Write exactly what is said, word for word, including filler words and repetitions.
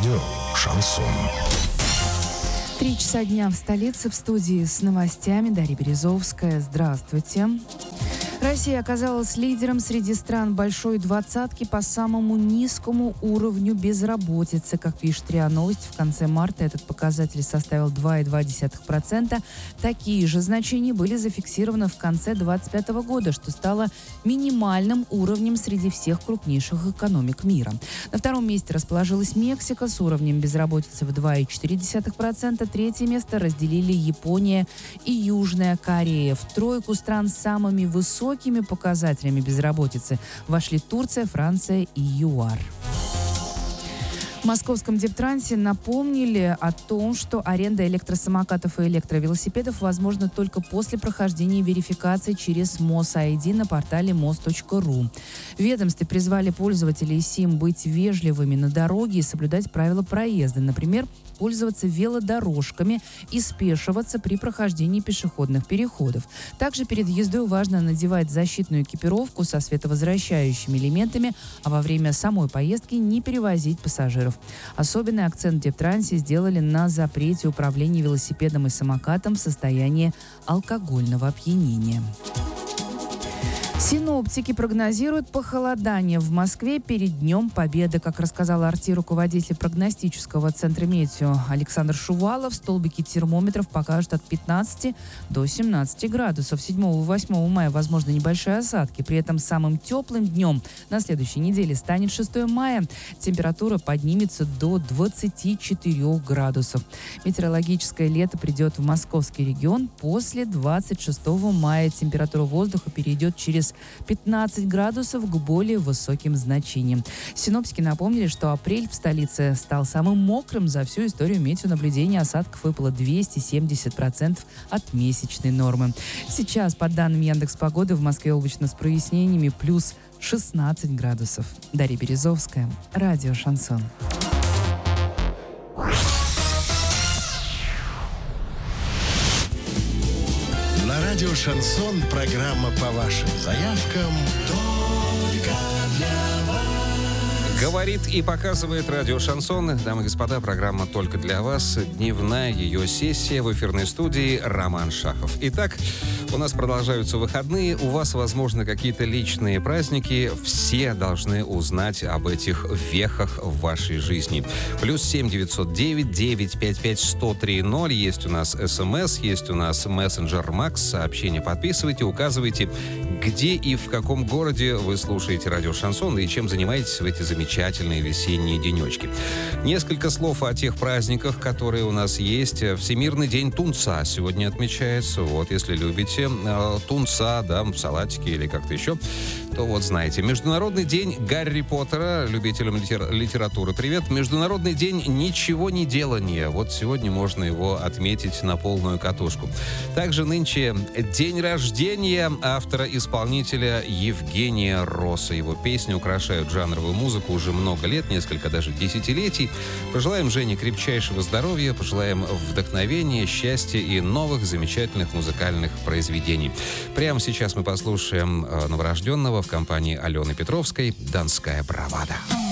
Радио «Шансон». Три часа дня в столице, в студии с новостями Дарья Березовская. Здравствуйте. Россия оказалась лидером среди стран большой двадцатки по самому низкому уровню безработицы. Как пишет РИА Новости, в конце марта этот показатель составил два и две десятых процента. Такие же значения были зафиксированы в конце две тысячи двадцать пятого года, что стало минимальным уровнем среди всех крупнейших экономик мира. На втором месте расположилась Мексика с уровнем безработицы в два и четыре десятых процента. Третье место разделили Япония и Южная Корея. В тройку стран с самыми высокими Высокими показателями безработицы вошли Турция, Франция и ЮАР. В московском Дептрансе напомнили о том, что аренда электросамокатов и электровелосипедов возможна только после прохождения верификации через МОС-ай ди на портале мос точка ру. В ведомстве призвали пользователей СИМ быть вежливыми на дороге и соблюдать правила проезда. Например, пользоваться велодорожками и спешиваться при прохождении пешеходных переходов. Также перед ездой важно надевать защитную экипировку со световозвращающими элементами, а во время самой поездки не перевозить пассажиров. Особенный акцент в Дептрансе сделали на запрете управления велосипедом и самокатом в состоянии алкогольного опьянения. Синоптики прогнозируют похолодание в Москве перед Днем Победы. Как рассказал РТ руководитель прогностического центра «Метео» Александр Шувалов, столбики термометров покажут от пятнадцати до семнадцати градусов. седьмого и восьмого мая возможны небольшие осадки. При этом самым теплым днем на следующей неделе станет шестого мая. Температура поднимется до двадцати четырёх градусов. Метеорологическое лето придет в московский регион после двадцать шестого мая. Температура воздуха перейдет через пятнадцать градусов к более высоким значениям. Синоптики напомнили, что апрель в столице стал самым мокрым за всю историю метеонаблюдения. Осадков выпало двести семьдесят процентов от месячной нормы. Сейчас, по данным Яндекс.Погоды, в Москве облачно с прояснениями, плюс шестнадцать градусов. Дарья Березовская, радио «Шансон». На радио «Шансон» программа по вашим заявкам только для вас. Говорит и показывает радио «Шансон». Дамы и господа, программа «Только для вас». Дневная ее сессия в эфирной студии Роман Шахов. Итак, у нас продолжаются выходные. У вас, возможно, какие-то личные праздники. Все должны узнать об этих вехах в вашей жизни. Плюс семь девятьсот девять девятьсот пятьдесят пять сто три ноль. Есть у нас СМС, есть у нас мессенджер Макс. Сообщение подписывайте, указывайте, где и в каком городе вы слушаете радио «Шансон» и чем занимаетесь в эти замечательные весенние денечки. Несколько слов о тех праздниках, которые у нас есть. Всемирный день тунца сегодня отмечается. Вот, если любите э, тунца, да, в салатике или как-то еще, то вот знаете. Международный день Гарри Поттера, любителям литер- литературы. Привет. Международный день ничего не делания. Вот сегодня можно его отметить на полную катушку. Также нынче день рождения автора-исполнителя Евгения Росса. Его песни украшают жанровую музыку уже много лет, несколько даже десятилетий. Пожелаем Жене крепчайшего здоровья, пожелаем вдохновения, счастья и новых замечательных музыкальных произведений. Прямо сейчас мы послушаем новорожденного в компании Алены Петровской «Донская бравада».